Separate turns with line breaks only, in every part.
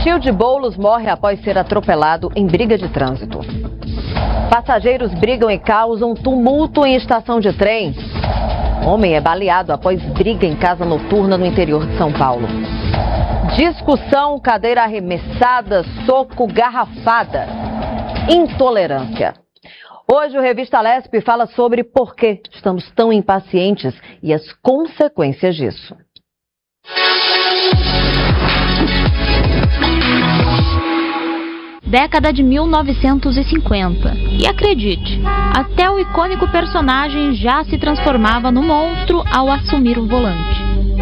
Tio de Boulos morre após ser atropelado em briga de trânsito. Passageiros brigam e causam tumulto em estação de trem. Homem é baleado após briga em casa noturna no interior de São Paulo. Discussão, cadeira arremessada, soco, garrafada. Intolerância. Hoje o Revista Lesp fala sobre por que estamos tão impacientes e as consequências disso.
Década de 1950. E acredite, até o icônico personagem já se transformava no monstro ao assumir o volante.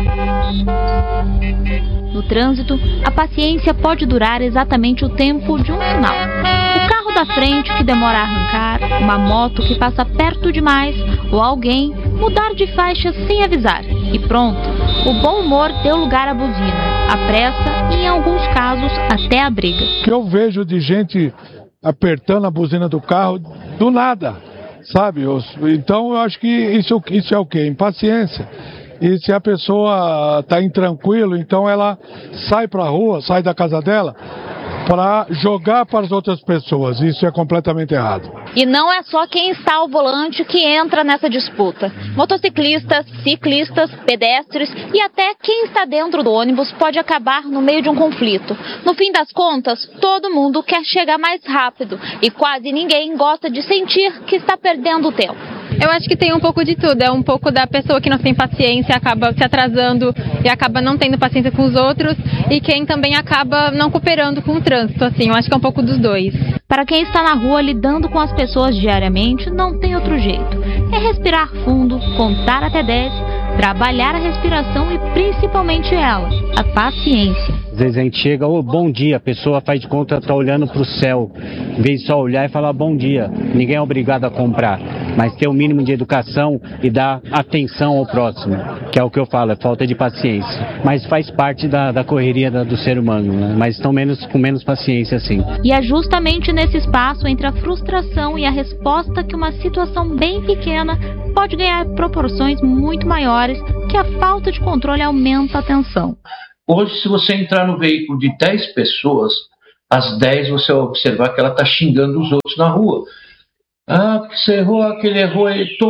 No trânsito, a paciência pode durar exatamente o tempo de um sinal. O carro da frente que demora a arrancar, uma moto que passa perto demais ou alguém mudar de faixa sem avisar. E pronto, o bom humor deu lugar à buzina, à pressa e, em alguns casos, até à briga.
Que eu vejo de gente apertando a buzina do carro do nada, sabe? Então eu acho que isso é o quê? Impaciência. E se a pessoa está intranquilo, então ela sai para a rua, sai da casa dela para jogar para as outras pessoas. Isso é completamente errado.
E não é só quem está ao volante que entra nessa disputa. Motociclistas, ciclistas, pedestres e até quem está dentro do ônibus pode acabar no meio de um conflito. No fim das contas, todo mundo quer chegar mais rápido e quase ninguém gosta de sentir que está perdendo tempo.
Eu acho que tem um pouco de tudo, é um pouco da pessoa que não tem paciência, acaba se atrasando e acaba não tendo paciência com os outros, e quem também acaba não cooperando com o trânsito, assim, eu acho que é um pouco dos dois.
Para quem está na rua lidando com as pessoas diariamente, não tem outro jeito. É respirar fundo, contar até 10, trabalhar a respiração e principalmente ela, a paciência.
Às vezes a gente chega, bom dia, a pessoa faz de conta que está olhando para o céu, em vez de só olhar e falar bom dia. Ninguém é obrigado a comprar, mas ter o mínimo de educação e dar atenção ao próximo, que é o que eu falo, é falta de paciência. Mas faz parte da correria do ser humano, né? Mas estão com menos paciência, sim.
E é justamente nesse espaço entre a frustração e a resposta que uma situação bem pequena pode ganhar proporções muito maiores, que a falta de controle aumenta a tensão.
Hoje, se você entrar no veículo de 10 pessoas, às 10 você vai observar que ela está xingando os outros na rua. Ah, porque você errou, aquele errou,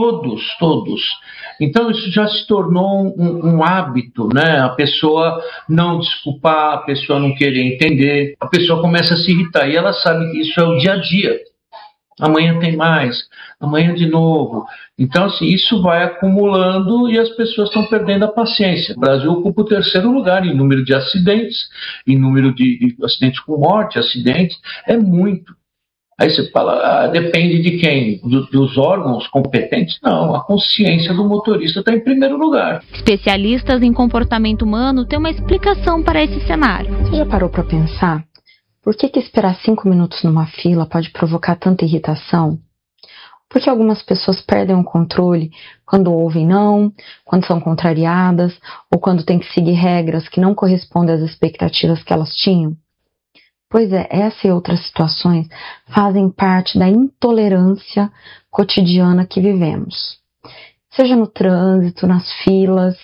todos. Então isso já se tornou um hábito, né? A pessoa não desculpar, a pessoa não querer entender, a pessoa começa a se irritar e ela sabe que isso é o dia a dia. Amanhã tem mais, amanhã de novo. Então, assim, isso vai acumulando e as pessoas estão perdendo a paciência. O Brasil ocupa o 3º lugar em número de acidentes, em número de acidentes com morte, acidentes, é muito. Aí você fala, depende de quem? Dos órgãos competentes? Não, a consciência do motorista está em primeiro lugar.
Especialistas em comportamento humano têm uma explicação para esse cenário.
Você já parou para pensar? Por que esperar 5 minutos numa fila pode provocar tanta irritação? Por que algumas pessoas perdem o controle quando ouvem não, quando são contrariadas ou quando têm que seguir regras que não correspondem às expectativas que elas tinham? Pois é, essa e outras situações fazem parte da intolerância cotidiana que vivemos. Seja no trânsito, nas filas,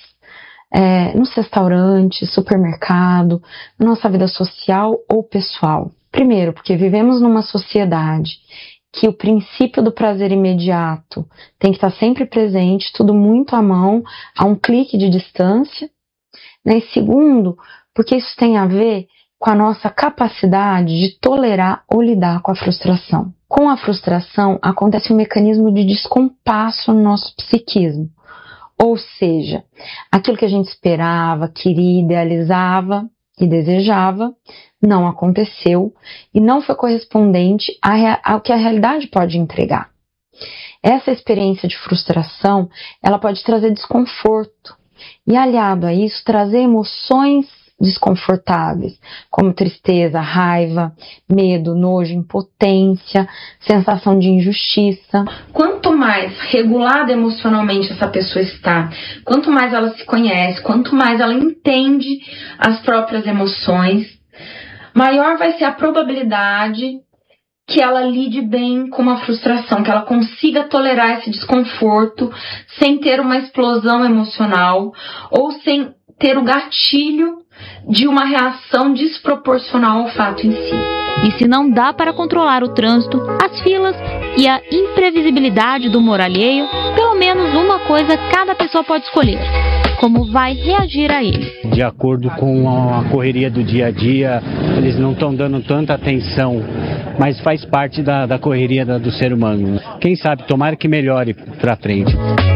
nos restaurantes, supermercado, na nossa vida social ou pessoal. Primeiro, porque vivemos numa sociedade que o princípio do prazer imediato tem que estar sempre presente, tudo muito à mão, a um clique de distância. E segundo, porque isso tem a ver com a nossa capacidade de tolerar ou lidar com a frustração. Com a frustração, acontece um mecanismo de descompasso no nosso psiquismo. Ou seja, aquilo que a gente esperava, queria, idealizava e desejava, não aconteceu e não foi correspondente ao que a realidade pode entregar. Essa experiência de frustração, ela pode trazer desconforto e, aliado a isso, trazer emoções desconfortáveis, como tristeza, raiva, medo, nojo, impotência, sensação de injustiça. Quanto mais regulada emocionalmente essa pessoa está, quanto mais ela se conhece, quanto mais ela entende as próprias emoções, maior vai ser a probabilidade que ela lide bem com uma frustração, que ela consiga tolerar esse desconforto sem ter uma explosão emocional ou sem ter o gatilho
de uma reação desproporcional ao fato em si.
E se não dá para controlar o trânsito, as filas e a imprevisibilidade do humor alheio, pelo menos uma coisa cada pessoa pode escolher: como vai reagir a ele.
De acordo com a correria do dia a dia, eles não estão dando tanta atenção, mas faz parte da correria do ser humano. Quem sabe, tomara que melhore para frente.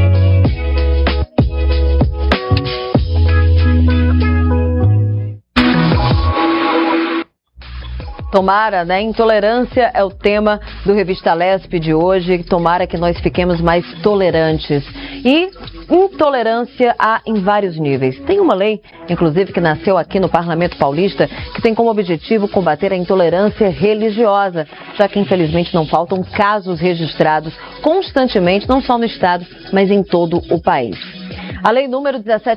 Tomara, né? Intolerância é o tema do Revista Lesp de hoje. Tomara que nós fiquemos mais tolerantes. E intolerância há em vários níveis. Tem uma lei, inclusive, que nasceu aqui no Parlamento Paulista, que tem como objetivo combater a intolerância religiosa, já que infelizmente não faltam casos registrados constantemente, não só no estado, mas em todo o país. A Lei número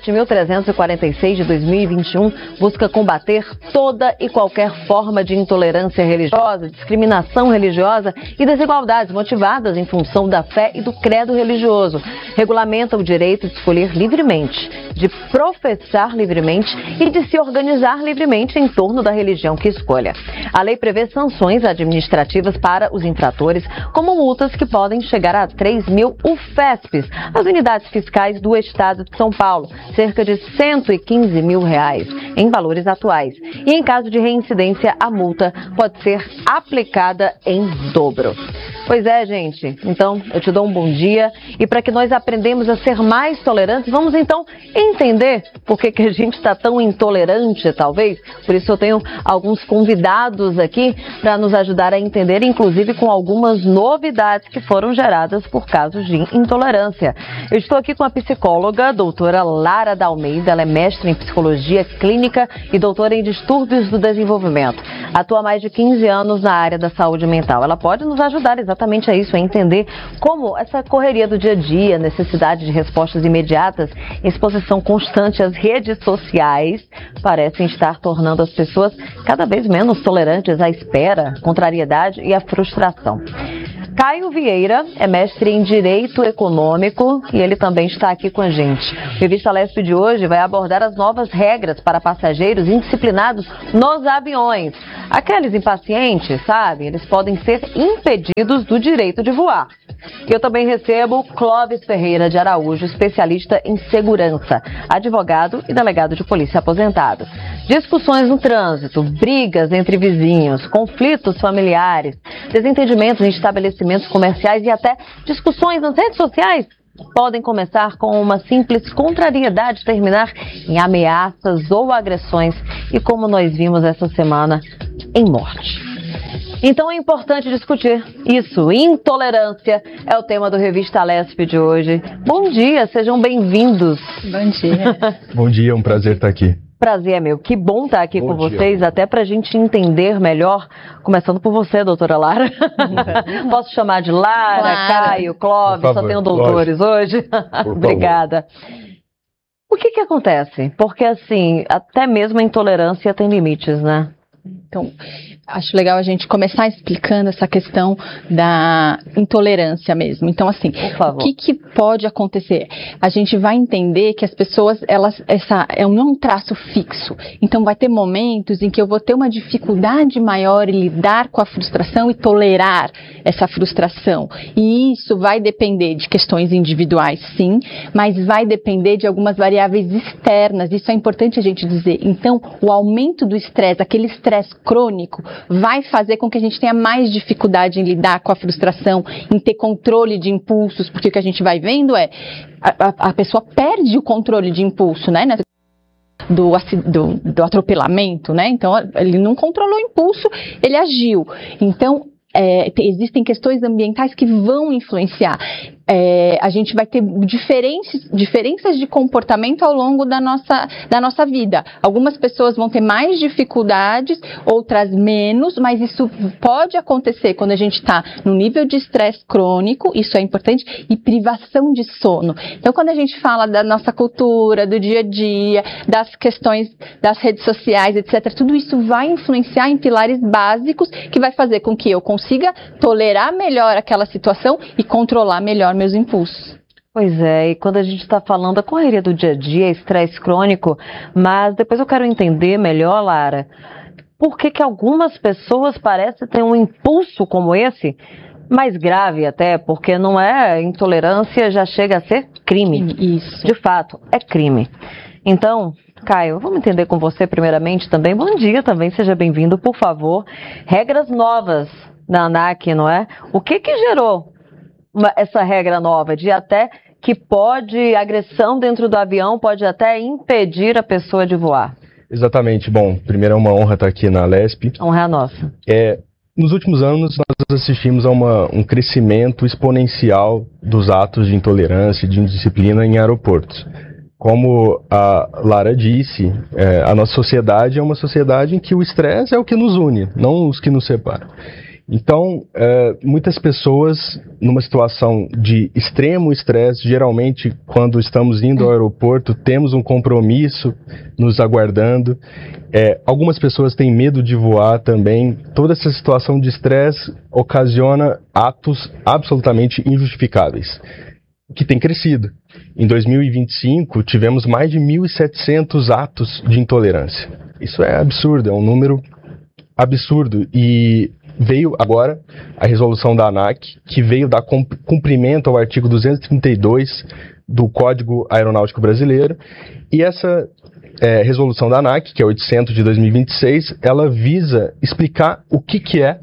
17.346 de 2021 busca combater toda e qualquer forma de intolerância religiosa, discriminação religiosa e desigualdades motivadas em função da fé e do credo religioso. Regulamenta o direito de escolher livremente, de professar livremente e de se organizar livremente em torno da religião que escolha. A lei prevê sanções administrativas para os infratores, como multas que podem chegar a 3.000 UFESPs, as unidades fiscais do Estado de São Paulo, cerca de R$115 mil em valores atuais. E em caso de reincidência, a multa pode ser aplicada em dobro. Pois é, gente. Então, eu te dou um bom dia. E para que nós aprendamos a ser mais tolerantes, vamos então entender por que a gente está tão intolerante, talvez. Por isso eu tenho alguns convidados aqui para nos ajudar a entender, inclusive com algumas novidades que foram geradas por casos de intolerância. Eu estou aqui com a psicóloga, doutora Lara D'Almeida. Ela é mestre em psicologia clínica e doutora em distúrbios do desenvolvimento. Atua há mais de 15 anos na área da saúde mental. Ela pode nos ajudar exatamente a isso, a entender como essa correria do dia a dia, necessidade de respostas imediatas, exposição constante às redes sociais, parecem estar tornando as pessoas cada vez menos tolerantes à espera, contrariedade e à frustração. Caio Vieira é mestre em Direito Econômico e ele também está aqui com a gente. A Revista Lesp de hoje vai abordar as novas regras para passageiros indisciplinados nos aviões. Aqueles impacientes, sabe, eles podem ser impedidos do direito de voar. E eu também recebo Clóvis Ferreira de Araújo, especialista em segurança, advogado e delegado de polícia aposentado. Discussões no trânsito, brigas entre vizinhos, conflitos familiares, desentendimentos em estabelecimentos comerciais e até discussões nas redes sociais podem começar com uma simples contrariedade, terminar em ameaças ou agressões e, como nós vimos essa semana, em morte. Então é importante discutir isso. Intolerância é o tema do Revista Lesp de hoje. Bom dia, sejam bem-vindos.
Bom dia.
Bom dia, é um prazer estar aqui.
Prazer é meu. Que bom estar aqui com vocês, até para a gente entender melhor, começando por você, doutora Lara. Posso chamar de Lara, claro. Caio, Clóvis, só tenho doutores hoje. Obrigada. O que acontece? Porque, assim, até mesmo a intolerância tem limites, né?
Então, acho legal a gente começar explicando essa questão da intolerância mesmo. Então, assim, o que pode acontecer? A gente vai entender que as pessoas, não é um traço fixo. Então, vai ter momentos em que eu vou ter uma dificuldade maior em lidar com a frustração e tolerar essa frustração. E isso vai depender de questões individuais, sim, mas vai depender de algumas variáveis externas. Isso é importante a gente dizer. Então, o aumento do estresse, aquele estresse crônico, vai fazer com que a gente tenha mais dificuldade em lidar com a frustração, em ter controle de impulsos, porque o que a gente vai vendo é a pessoa perde o controle de impulso, né? Do atropelamento, né? Então, ele não controlou o impulso, ele agiu. Então, existem questões ambientais que vão influenciar. A gente vai ter diferenças de comportamento ao longo da nossa vida. Algumas pessoas vão ter mais dificuldades, outras menos, mas isso pode acontecer quando a gente está no nível de estresse crônico, isso é importante, e privação de sono. Então, quando a gente fala da nossa cultura, do dia a dia, das questões das redes sociais, etc., tudo isso vai influenciar em pilares básicos que vai fazer com que eu consiga tolerar melhor aquela situação e controlar melhor meus impulsos.
Pois é, e quando a gente está falando da correria do dia a dia, estresse crônico, mas depois eu quero entender melhor, Lara, por que algumas pessoas parecem ter um impulso como esse, mais grave até, porque não é intolerância, já chega a ser crime.
Isso.
De fato, é crime. Então, Caio, vamos entender com você primeiramente também. Bom dia também, seja bem-vindo, por favor. Regras novas da ANAC, não é? O que gerou essa regra nova de até que agressão dentro do avião pode até impedir a pessoa de voar?
Exatamente. Bom, primeiro é uma honra estar aqui na Lesp.
Honra é a nossa.
Nos últimos anos, nós assistimos a um crescimento exponencial dos atos de intolerância e de indisciplina em aeroportos. Como a Lara disse, a nossa sociedade é uma sociedade em que o estresse é o que nos une, não os que nos separam. Então, muitas pessoas, numa situação de extremo estresse, geralmente quando estamos indo ao aeroporto, temos um compromisso nos aguardando. Algumas pessoas têm medo de voar também. Toda essa situação de estresse ocasiona atos absolutamente injustificáveis, que tem crescido. Em 2025, tivemos mais de 1.700 atos de intolerância. Isso é absurdo, é um número absurdo. E veio agora a resolução da ANAC, que veio dar cumprimento ao artigo 232 do Código Aeronáutico Brasileiro. E essa resolução da ANAC, que é 800 de 2026, ela visa explicar o que é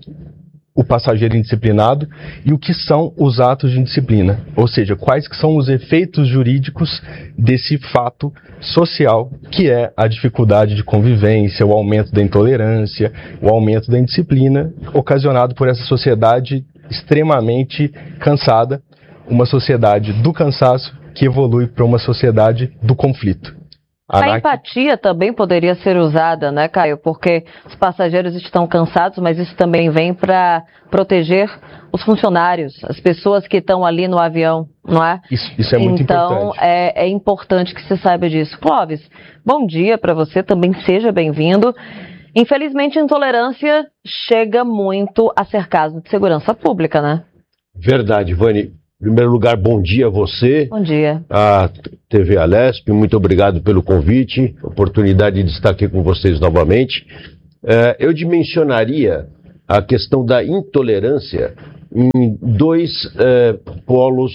o passageiro indisciplinado e o que são os atos de indisciplina, ou seja, quais que são os efeitos jurídicos desse fato social, que é a dificuldade de convivência, o aumento da intolerância, o aumento da indisciplina, ocasionado por essa sociedade extremamente cansada, uma sociedade do cansaço que evolui para uma sociedade do conflito.
A empatia também poderia ser usada, né, Caio? Porque os passageiros estão cansados, mas isso também vem para proteger os funcionários, as pessoas que estão ali no avião, não é?
Isso é muito importante.
Então, é importante que você saiba disso. Clóvis, bom dia para você, também seja bem-vindo. Infelizmente, a intolerância chega muito a ser caso de segurança pública, né?
Verdade, Vani. Em primeiro lugar, bom dia a você.
Bom dia.
A TV Alesp, muito obrigado pelo convite, oportunidade de estar aqui com vocês novamente. Eu dimensionaria a questão da intolerância em dois polos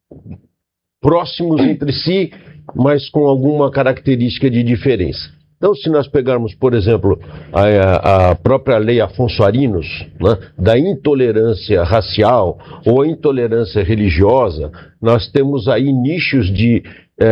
próximos entre si, mas com alguma característica de diferença. Então, se nós pegarmos, por exemplo, a própria lei Afonso Arinos, né, da intolerância racial ou a intolerância religiosa, nós temos aí nichos de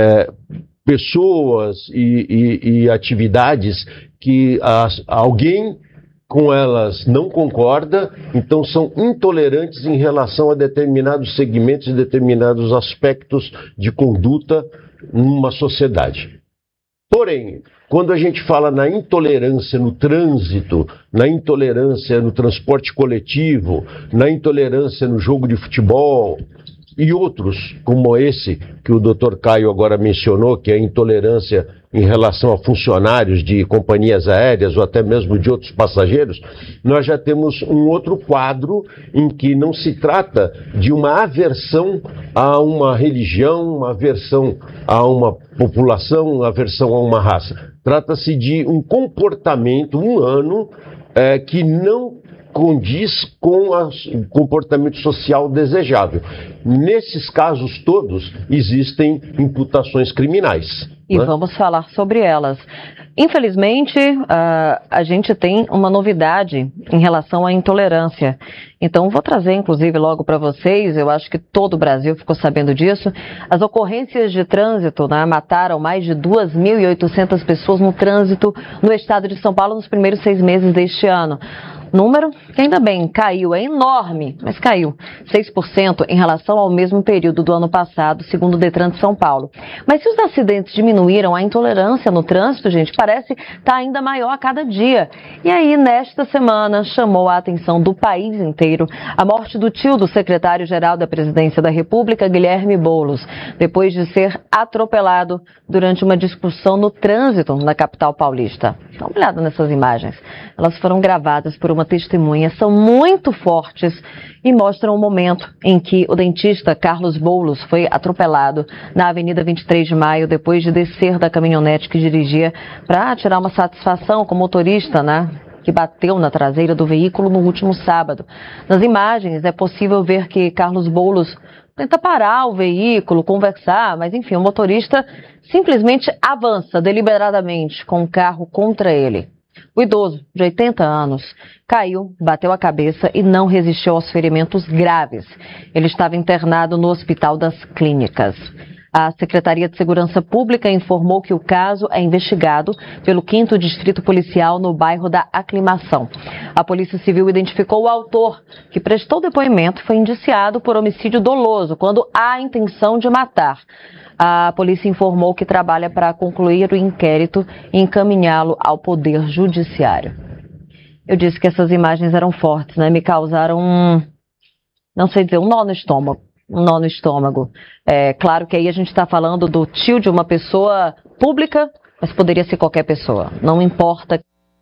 pessoas e atividades que alguém com elas não concorda, então são intolerantes em relação a determinados segmentos e determinados aspectos de conduta numa sociedade. Porém, quando a gente fala na intolerância no trânsito, na intolerância no transporte coletivo, na intolerância no jogo de futebol e outros, como esse que o Dr. Caio agora mencionou, que é a intolerância em relação a funcionários de companhias aéreas ou até mesmo de outros passageiros, nós já temos um outro quadro em que não se trata de uma aversão a uma religião, uma aversão a uma população, uma aversão a uma raça. Trata-se de um comportamento humano que não condiz com o comportamento social desejável. Nesses casos todos, existem imputações criminais.
E vamos falar sobre elas. Infelizmente, a gente tem uma novidade em relação à intolerância. Então, vou trazer, inclusive, logo para vocês, eu acho que todo o Brasil ficou sabendo disso. As ocorrências de trânsito, né, mataram mais de 2.800 pessoas no trânsito no estado de São Paulo nos primeiros 6 meses deste ano. Número que ainda bem caiu, é enorme, mas caiu 6% em relação ao mesmo período do ano passado, segundo o Detran de São Paulo. Mas se os acidentes diminuíram, a intolerância no trânsito, gente, parece parece estar ainda maior a cada dia. E aí, nesta semana, chamou a atenção do país inteiro a morte do tio do secretário-geral da Presidência da República, Guilherme Boulos, depois de ser atropelado durante uma discussão no trânsito na capital paulista. Dá uma olhada nessas imagens. Elas foram gravadas por uma testemunha, são muito fortes e mostram o momento em que o dentista Carlos Boulos foi atropelado na Avenida 23 de Maio, depois de descer da caminhonete que dirigia para tirar uma satisfação com o motorista, né, que bateu na traseira do veículo no último sábado. Nas imagens é possível ver que Carlos Boulos tenta parar o veículo, conversar, mas enfim, o motorista simplesmente avança deliberadamente com o carro contra ele. O idoso, de 80 anos, caiu, bateu a cabeça e não resistiu aos ferimentos graves. Ele estava internado no Hospital das Clínicas. A Secretaria de Segurança Pública informou que o caso é investigado pelo 5º Distrito Policial no bairro da Aclimação. A Polícia Civil identificou o autor, que prestou depoimento e foi indiciado por homicídio doloso, quando há intenção de matar. A polícia informou que trabalha para concluir o inquérito e encaminhá-lo ao Poder Judiciário. Eu disse que essas imagens eram fortes, né? Me causaram um nó no estômago. Um nó no estômago. É claro que aí a gente está falando do tio de uma pessoa pública, mas poderia ser qualquer pessoa. Não importa.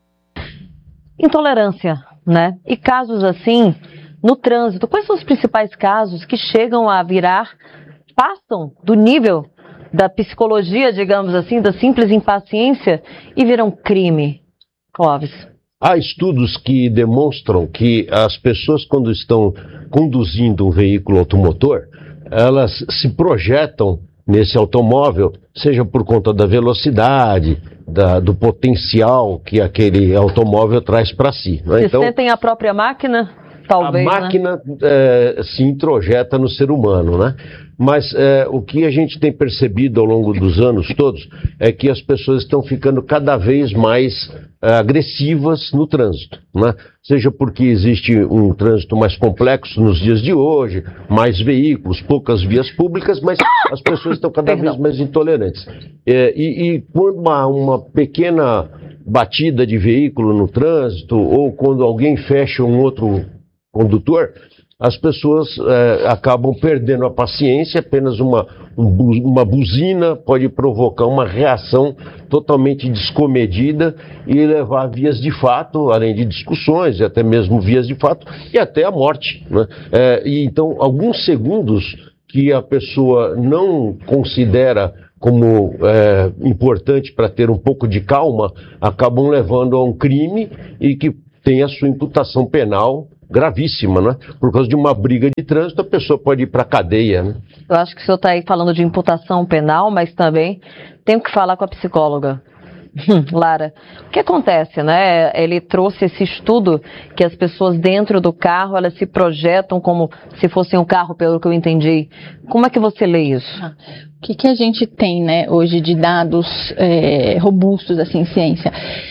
Intolerância, né? E casos assim, no trânsito, quais são os principais casos que chegam a virar, passam do nível da psicologia, digamos assim, da simples impaciência e viram crime? Clóvis.
Há estudos que demonstram que as pessoas, quando estão conduzindo um veículo automotor, elas se projetam nesse automóvel, seja por conta da velocidade, do potencial que aquele automóvel traz para si. Né?
Se sentem a própria máquina? Talvez,
a máquina, né? Se introjeta no ser humano, né? Mas o que a gente tem percebido ao longo dos anos todos é que as pessoas estão ficando cada vez mais agressivas no trânsito, né? Seja porque existe um trânsito mais complexo nos dias de hoje, mais veículos, poucas vias públicas, mas as pessoas estão cada vez mais intolerantes. E quando há uma pequena batida de veículo no trânsito, ou quando alguém fecha um outro condutor, as pessoas acabam perdendo a paciência. Apenas uma buzina pode provocar uma reação totalmente descomedida e levar a vias de fato, além de discussões, e até mesmo vias de fato, e até a morte, né? E então, alguns segundos que a pessoa não considera como importante para ter um pouco de calma, acabam levando a um crime e que tem a sua imputação penal gravíssima, né? Por causa de uma briga de trânsito, a pessoa pode ir para a cadeia, né?
Eu acho que o senhor está aí falando de imputação penal, mas também tenho que falar com a psicóloga. Lara, o que acontece, né? Ele trouxe esse estudo que as pessoas dentro do carro, elas se projetam como se fossem um carro, pelo que eu entendi. Como é que você lê isso?
O que a gente tem, né, hoje de dados robustos, assim, em ciência?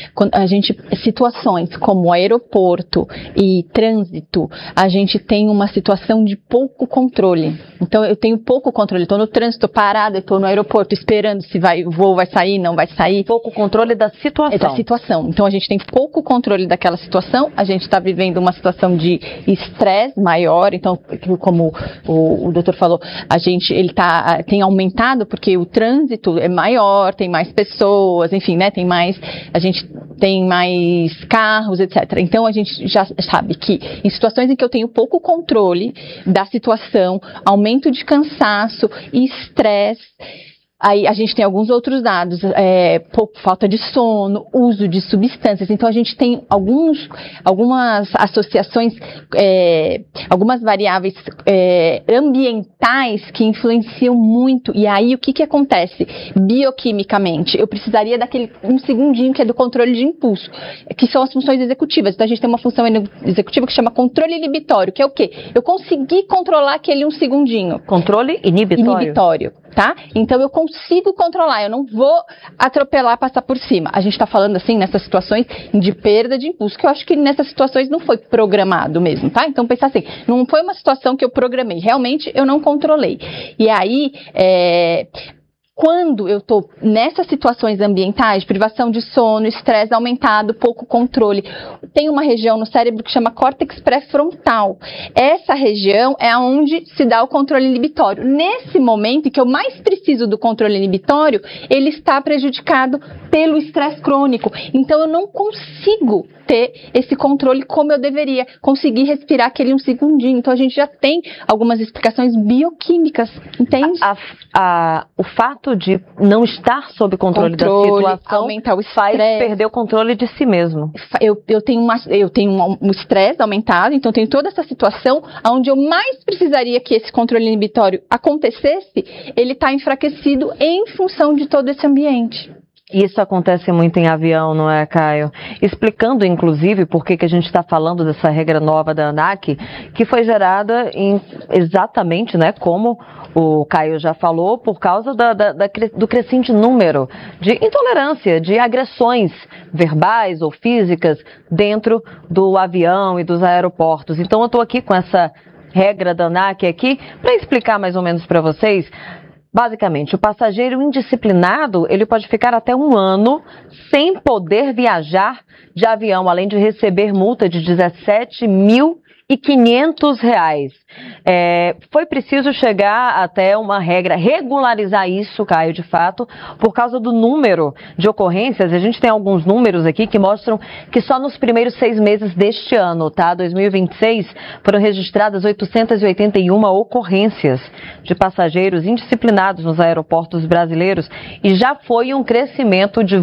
Situações como aeroporto e trânsito, a gente tem uma situação de pouco controle. Então, eu tenho pouco controle. Estou no trânsito, parada, estou no aeroporto esperando se o voo vai sair, não vai sair.
Pouco controle da situação.
Da situação. Então, a gente tem pouco controle daquela situação. A gente está vivendo uma situação de estresse maior. Então, como o doutor falou, ele tem aumentado porque o trânsito é maior, tem mais pessoas, enfim, né? A gente tem mais carros, etc. Então, a gente já sabe que em situações em que eu tenho pouco controle da situação, aumento de cansaço e estresse, aí a gente tem alguns outros dados, falta de sono, uso de substâncias. Então, a gente tem algumas associações, algumas variáveis ambientais que influenciam muito. E aí, o que acontece? Bioquimicamente, eu precisaria daquele um segundinho que é do controle de impulso, que são as funções executivas. Então, a gente tem uma função executiva que chama controle inibitório, que é o quê? Eu consegui controlar aquele um segundinho.
Controle inibitório.
Tá? Então, eu consigo controlar, eu não vou atropelar, passar por cima. A gente está falando, assim, nessas situações de perda de impulso, que eu acho que nessas situações não foi programado mesmo, tá? Então, pensar assim, não foi uma situação que eu programei, realmente eu não controlei. E aí, quando eu estou nessas situações ambientais, privação de sono, estresse aumentado, pouco controle, tem uma região no cérebro que chama córtex pré-frontal. Essa região é onde se dá o controle inibitório. Nesse momento em que eu mais preciso do controle inibitório, ele está prejudicado pelo estresse crônico. Então eu não consigo ter esse controle como eu deveria, conseguir respirar aquele um segundinho. Então a gente já tem algumas explicações bioquímicas, entende?
O fato de não estar sob controle da situação
aumentar o
faz perder o controle de si mesmo.
Eu tenho um estresse aumentado, então eu tenho toda essa situação onde eu mais precisaria que esse controle inibitório acontecesse, ele está enfraquecido em função de todo esse ambiente.
Isso acontece muito em avião, não é, Caio? Explicando, inclusive, por que a gente está falando dessa regra nova da ANAC, que foi gerada exatamente, né, como o Caio já falou, por causa do crescente número de intolerância, de agressões verbais ou físicas dentro do avião e dos aeroportos. Então, eu estou aqui com essa regra da ANAC aqui para explicar mais ou menos para vocês. Basicamente, o passageiro indisciplinado, ele pode ficar até 1 ano sem poder viajar de avião, além de receber multa de R$17.500. Foi preciso chegar até uma regra, regularizar isso, Caio, de fato, por causa do número de ocorrências. A gente tem alguns números aqui que mostram que só nos primeiros 6 meses deste ano, tá, 2026, foram registradas 881 ocorrências de passageiros indisciplinados nos aeroportos brasileiros e já foi um crescimento de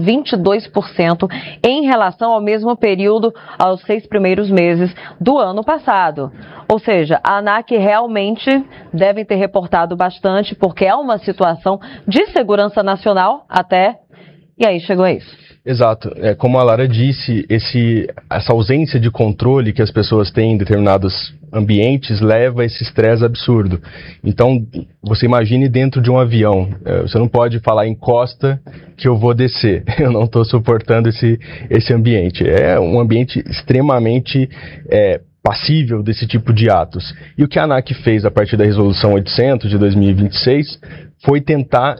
22% em relação ao mesmo período, aos 6 primeiros meses do ano passado. Ou seja, a ANAC realmente deve ter reportado bastante, porque é uma situação de segurança nacional até, e aí chegou a isso.
Exato. Como a Lara disse, essa ausência de controle que as pessoas têm em determinados ambientes leva a esse estresse absurdo. Então, você imagine dentro de um avião. Você não pode falar encosta que eu vou descer. Eu não estou suportando esse ambiente. É um ambiente extremamente passível desse tipo de atos. E o que a ANAC fez a partir da Resolução 800 de 2026 foi tentar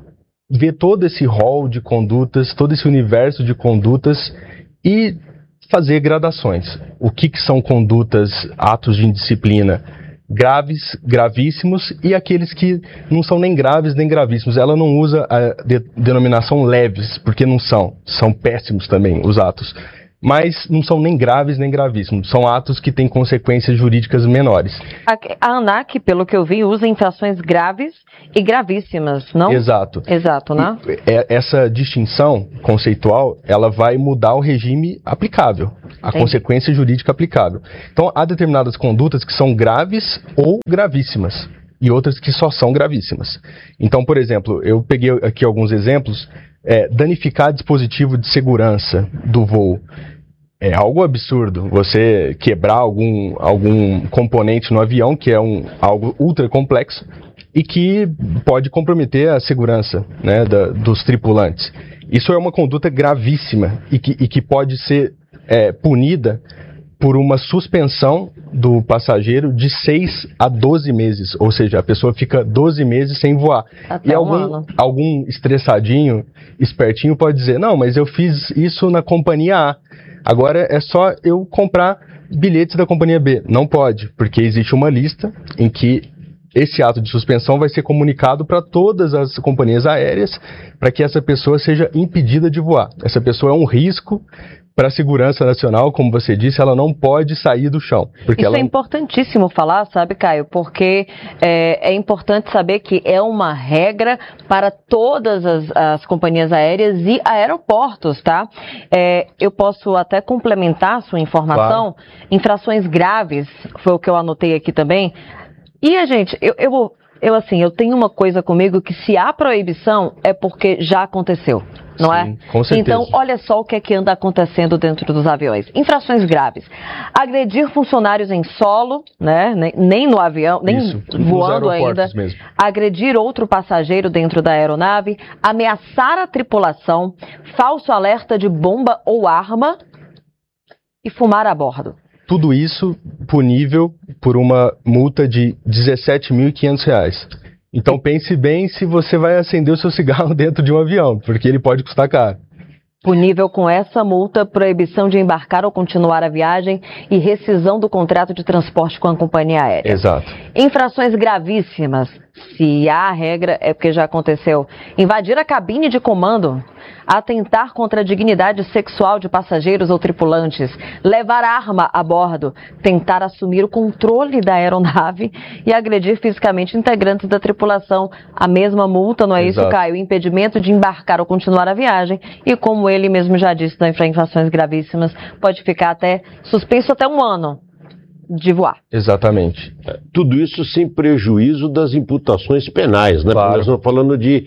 ver todo esse rol de condutas, todo esse universo de condutas e fazer gradações. O que são condutas, atos de indisciplina graves, gravíssimos e aqueles que não são nem graves nem gravíssimos. Ela não usa a denominação leves, porque não são péssimos também os atos. Mas não são nem graves nem gravíssimos, são atos que têm consequências jurídicas menores.
A ANAC, pelo que eu vi, usa infrações graves e gravíssimas, não?
Exato.
Exato, né?
Essa distinção conceitual, ela vai mudar o regime aplicável, a consequência jurídica aplicável. Então, há determinadas condutas que são graves ou gravíssimas e outras que só são gravíssimas. Então, por exemplo, eu peguei aqui alguns exemplos. Danificar dispositivo de segurança do voo. É algo absurdo. Você quebrar algum componente no avião, que é algo ultra complexo, e que pode comprometer a segurança, né, dos tripulantes. Isso é uma conduta gravíssima e que pode ser punida por uma suspensão do passageiro de 6 a 12 meses, ou seja, a pessoa fica 12 meses sem voar.
Até
e algum estressadinho, espertinho pode dizer, não, mas eu fiz isso na companhia A, agora é só eu comprar bilhetes da companhia B. Não pode, porque existe uma lista em que esse ato de suspensão vai ser comunicado para todas as companhias aéreas para que essa pessoa seja impedida de voar. Essa pessoa é um risco para a segurança nacional, como você disse, ela não pode sair do chão.
Isso é importantíssimo falar, sabe, Caio? Porque é importante saber que é uma regra para todas as companhias aéreas e aeroportos, tá? Eu posso até complementar a sua informação. Claro. Infrações graves, foi o que eu anotei aqui também. E, gente, eu tenho uma coisa comigo que se há proibição é porque já aconteceu. Não
Sim,
é?
Com certeza.
Então, olha só o que é que anda acontecendo dentro dos aviões. Infrações graves. Agredir funcionários em solo, né? Nem no avião, nem voando ainda.
Mesmo.
Agredir outro passageiro dentro da aeronave. Ameaçar a tripulação. Falso alerta de bomba ou arma. E fumar a bordo.
Tudo isso punível por uma multa de R$17.500. Então pense bem se você vai acender o seu cigarro dentro de um avião, porque ele pode custar caro.
Punível com essa multa, proibição de embarcar ou continuar a viagem e rescisão do contrato de transporte com a companhia aérea.
Exato.
Infrações gravíssimas, se há regra, é porque já aconteceu. Invadir a cabine de comando, atentar contra a dignidade sexual de passageiros ou tripulantes, levar arma a bordo, tentar assumir o controle da aeronave e agredir fisicamente integrantes da tripulação. A mesma multa, não é isso, Caio? Impedimento de embarcar ou continuar a viagem e, como ele mesmo já disse, nas infrações gravíssimas, pode ficar até suspenso até 1 ano de voar.
Exatamente.
Tudo isso sem prejuízo das imputações penais, né? Claro. Nós estamos falando de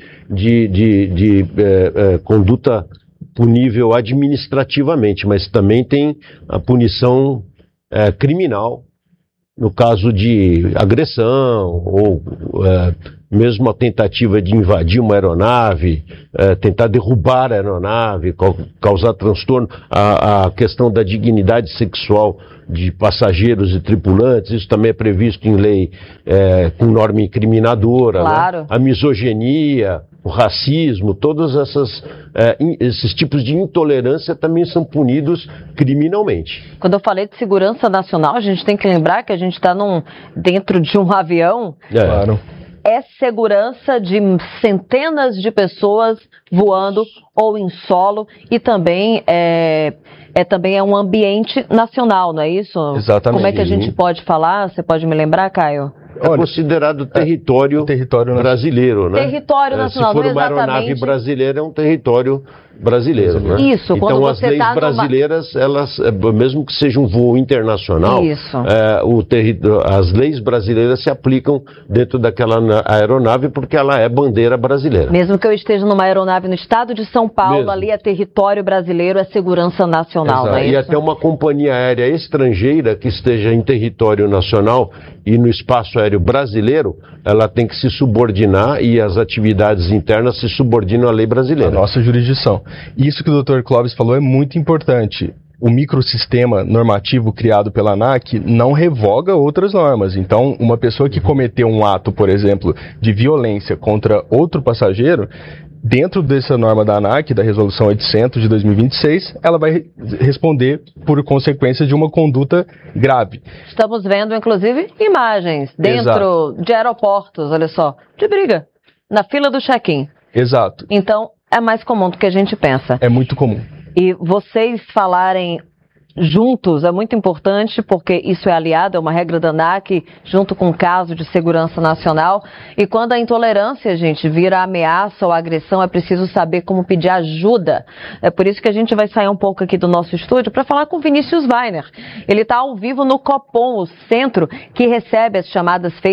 conduta punível administrativamente, mas também tem a punição criminal no caso de agressão ou mesmo a tentativa de invadir uma aeronave, tentar derrubar a aeronave, causar transtorno, a questão da dignidade sexual de passageiros e tripulantes, isso também é previsto em lei com norma incriminadora,
claro.
Né? A misoginia, o racismo, todos esses tipos de intolerância também são punidos criminalmente.
Quando eu falei de segurança nacional, a gente tem que lembrar que a gente está dentro de um avião.
Claro.
É segurança de centenas de pessoas voando ou em solo e também também é um ambiente nacional, não é isso?
Exatamente.
Como é que a gente pode falar? Você pode me lembrar, Caio?
É considerado território brasileiro, né?
Território nacional,
se for uma aeronave brasileira, é um território brasileiro, né?
Isso, quando
então as leis brasileiras, elas, mesmo que seja um voo internacional, as leis brasileiras se aplicam dentro daquela aeronave porque ela é bandeira brasileira.
Mesmo que eu esteja numa aeronave no estado de São Paulo, ali é território brasileiro, é segurança nacional, não é isso?
E até uma companhia aérea estrangeira que esteja em território nacional e no espaço aéreo brasileiro, ela tem que se subordinar e as atividades internas se subordinam à lei brasileira.
A nossa jurisdição. Isso que o Dr. Clóvis falou é muito importante. O microsistema normativo criado pela ANAC não revoga outras normas. Então, uma pessoa que cometeu um ato, por exemplo, de violência contra outro passageiro, dentro dessa norma da ANAC, da Resolução 800 de 2026, ela vai responder por consequência de uma conduta grave.
Estamos vendo, inclusive, imagens dentro de aeroportos, olha só, de briga, na fila do check-in.
Exato.
Então, é mais comum do que a gente pensa.
É muito comum.
E vocês falarem juntos é muito importante, porque isso é aliado, é uma regra da ANAC, junto com o caso de segurança nacional. E quando a intolerância, gente, vira ameaça ou agressão, é preciso saber como pedir ajuda. É por isso que a gente vai sair um pouco aqui do nosso estúdio para falar com Vinícius Weiner. Ele está ao vivo no Copom, o centro que recebe as chamadas feitas